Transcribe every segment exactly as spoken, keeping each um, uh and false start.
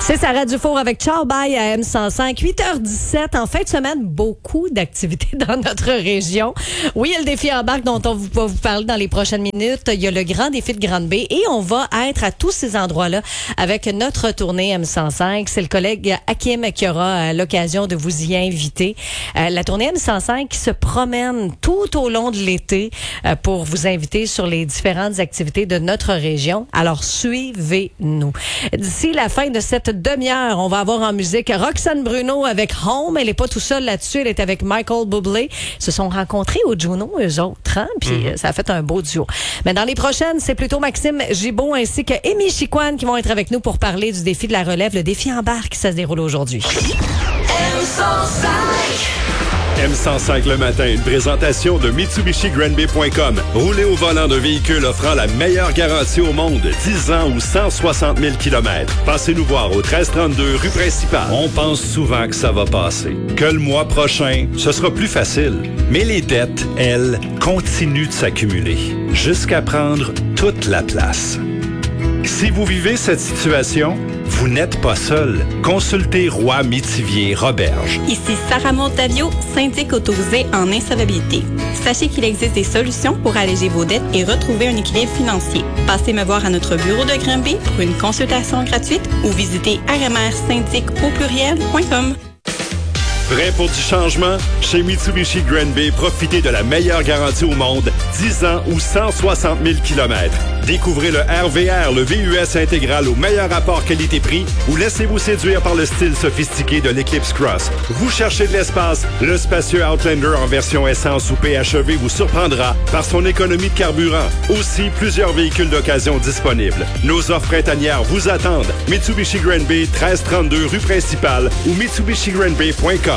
C'est Sarah Dufour avec Ciao Bye à M cent cinq, huit heures dix-sept. En fin de semaine, beaucoup d'activités dans notre région. Oui, il y a le défi Embarque dont on va vous parler dans les prochaines minutes. Il y a le grand défi de Grande-Bay et on va être à tous ces endroits-là avec notre tournée M cent cinq. C'est le collègue Hakim qui aura l'occasion de vous y inviter. Euh, la tournée M cent cinq qui se promène tout au long de l'été euh, pour vous inviter sur les différentes activités de notre région. Alors, suivez-nous. D'ici la fin de cette demi-heure, on va avoir en musique Roxane Bruno avec Home. Elle est pas tout seule là-dessus. Elle est avec Michael Bublé. Ils se sont rencontrés au Juno, eux autres. Hein? Puis mm-hmm. ça a fait un beau duo. Mais dans les prochaines, c'est plutôt Maxime Gibault ainsi que Amy Chicoine qui vont être avec nous pour parler du défi de la relève. Le défi Embarque, ça se déroule aujourd'hui. M cent cinq M cent cinq le matin, une présentation de Mitsubishi Grand Bay point com. Roulez au volant d'un véhicule offrant la meilleure garantie au monde, dix ans ou cent soixante mille kilomètres. Passez nous voir au treize trente-deux rue Principale. On pense souvent que ça va passer, que le mois prochain, ce sera plus facile. Mais les dettes, elles, continuent de s'accumuler, jusqu'à prendre toute la place. Si vous vivez cette situation, vous n'êtes pas seul. Consultez Roy Métivier Roberge. Ici Sarah Montavio, syndic autorisé en insolvabilité. Sachez qu'il existe des solutions pour alléger vos dettes et retrouver un équilibre financier. Passez me voir à notre bureau de Grande-Bay pour une consultation gratuite ou visitez r m r syndic au pluriel point com. Prêt pour du changement? Chez Mitsubishi Grand Bay, profitez de la meilleure garantie au monde, dix ans ou cent soixante mille kilomètres. Découvrez le R V R, le V U S intégral au meilleur rapport qualité-prix ou laissez-vous séduire par le style sophistiqué de l'Eclipse Cross. Vous cherchez de l'espace? Le spacieux Outlander en version essence ou P H E V vous surprendra par son économie de carburant. Aussi, plusieurs véhicules d'occasion disponibles. Nos offres printanières vous attendent. Mitsubishi Grand Bay, treize trente-deux rue Principale ou mitsubishi grand bay point com.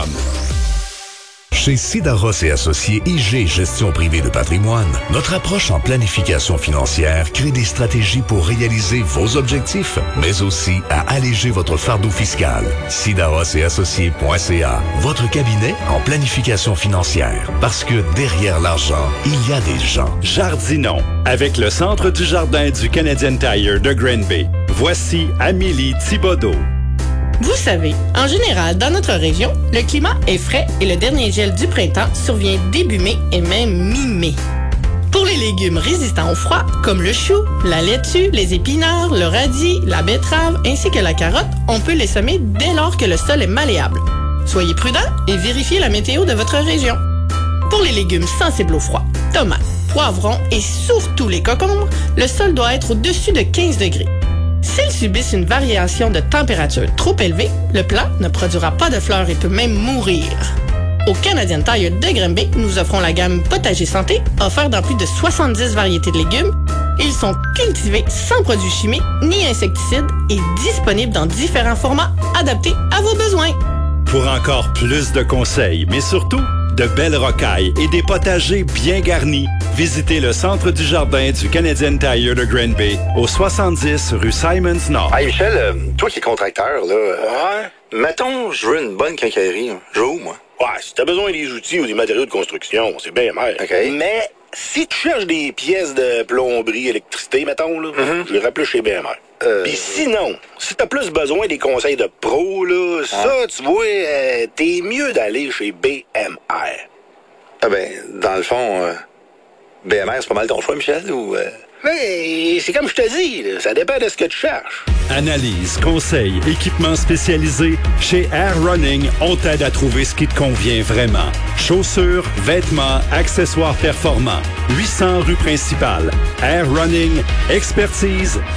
Chez Sidaros et Associés I G Gestion privée de patrimoine, notre approche en planification financière crée des stratégies pour réaliser vos objectifs, mais aussi à alléger votre fardeau fiscal. Sidaros et Associés point c a, votre cabinet en planification financière. Parce que derrière l'argent, il y a des gens. Jardinons, avec le Centre du jardin du Canadian Tire de Grande Bay. Voici Amélie Thibodeau. Vous savez, en général, dans notre région, le climat est frais et le dernier gel du printemps survient début mai et même mi-mai. Pour les légumes résistants au froid, comme le chou, la laitue, les épinards, le radis, la betterave ainsi que la carotte, on peut les semer dès lors que le sol est malléable. Soyez prudents et vérifiez la météo de votre région. Pour les légumes sensibles au froid, tomates, poivrons et surtout les concombres, le sol doit être au-dessus de quinze degrés. S'ils subissent une variation de température trop élevée, le plant ne produira pas de fleurs et peut même mourir. Au Canadian Tire de Grande-Bay, nous offrons la gamme Potager Santé, offerte dans plus de soixante-dix variétés de légumes. Ils sont cultivés sans produits chimiques ni insecticides et disponibles dans différents formats adaptés à vos besoins. Pour encore plus de conseils, mais surtout de belles rocailles et des potagers bien garnis, visitez le Centre du jardin du Canadian Tire de Grande Bay au soixante-dix rue Simons Nord. Hey Michel, euh, toi qui es contracteur, là, euh, ouais. mettons, je veux une bonne quincaillerie. Je vais où, moi? Ouais, si t'as besoin des outils ou des matériaux de construction, c'est bien mer. OK. Mais si tu cherches des pièces de plomberie, électricité, mettons, là, mm-hmm. je les plus chez B M R. Euh... Puis sinon, si t'as plus besoin des conseils de pro, là, ah. ça, tu vois, euh, t'es mieux d'aller chez B M R. Ah ben, dans le fond, euh, B M R, c'est pas mal ton choix, Michel, ou... Euh... Mais c'est comme je te dis, là, ça dépend de ce que tu cherches. Analyse, conseils, équipements spécialisés. Chez Air Running, on t'aide à trouver ce qui te convient vraiment. Chaussures, vêtements, accessoires performants. huit cents rue Principale. Air Running, expertise,